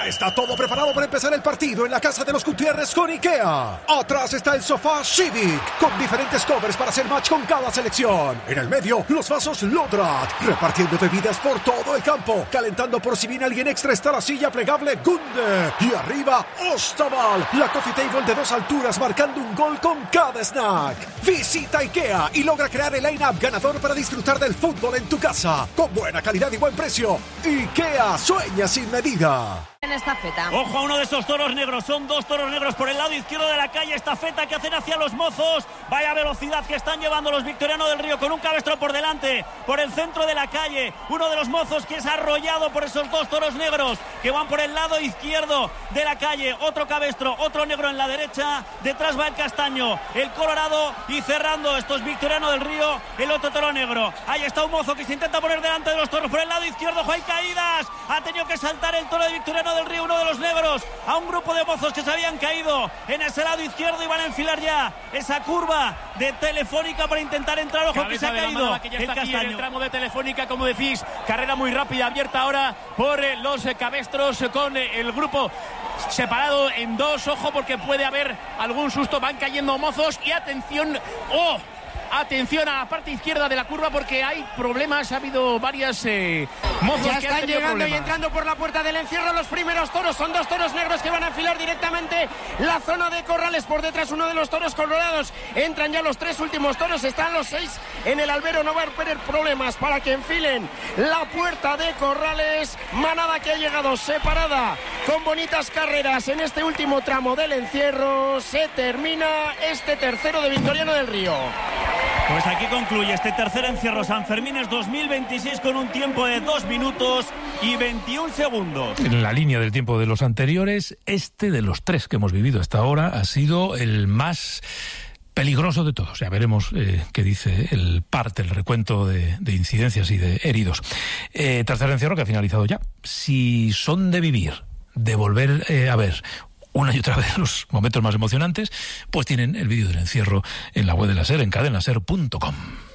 Ya está todo preparado para empezar el partido en la casa de los Gutiérrez con IKEA. Atrás está el sofá Civic, con diferentes covers para hacer match con cada selección. En el medio, los vasos Lodrat, repartiendo bebidas por todo el campo. Calentando por si viene alguien extra está la silla plegable Gunde. Y arriba, Ostaval, la coffee table de 2 alturas marcando un gol con cada snack. Visita IKEA y logra crear el line-up ganador para disfrutar del fútbol en tu casa. Con buena calidad y buen precio. IKEA, sueña sin medida. En estafeta. Ojo a uno de esos toros negros, son 2 toros negros por el lado izquierdo de la calle, estafeta que hacen hacia los mozos, vaya velocidad que están llevando los Victoriano del Río con un cabestro por delante, por el centro de la calle, uno de los mozos que es arrollado por esos 2 toros negros que van por el lado izquierdo de la calle, otro cabestro, otro negro en la derecha, detrás va el castaño, el colorado y cerrando estos Victoriano del Río, el otro toro negro, ahí está un mozo que se intenta poner delante de los toros por el lado izquierdo, hay caídas, ha tenido que saltar el toro de Victoriano del Río, uno de los negros, a un grupo de mozos que se habían caído en ese lado izquierdo y van a enfilar ya esa curva de Telefónica para intentar entrar. Ojo, que se ha caído que ya está aquí en el tramo de Telefónica, como decís, carrera muy rápida abierta ahora por los cabestros con el grupo separado en 2. Ojo, porque puede haber algún susto, van cayendo mozos y atención, atención a la parte izquierda de la curva porque hay problemas, ha habido varias mozos ya que están llegando problemas. Y entrando por la puerta del encierro los primeros toros, son 2 toros negros que van a enfilar directamente la zona de corrales, por detrás uno de los toros colorados, entran ya los 3 últimos toros, están los 6 en el albero, no va a haber problemas para que enfilen la puerta de corrales, manada que ha llegado separada con bonitas carreras en este último tramo del encierro, se termina este tercero de Victoriano del Río. Pues aquí concluye este tercer encierro Sanfermines 2026 con un tiempo de 2 minutos y 21 segundos. En la línea del tiempo de los anteriores, este de los 3 que hemos vivido hasta ahora ha sido el más peligroso de todos. Ya veremos qué dice el parte, el recuento de incidencias y de heridos. Tercer encierro que ha finalizado ya. Si son de vivir, de volver a ver una y otra vez los momentos más emocionantes, pues tienen el vídeo del encierro en la web de la SER, en cadenaser.com.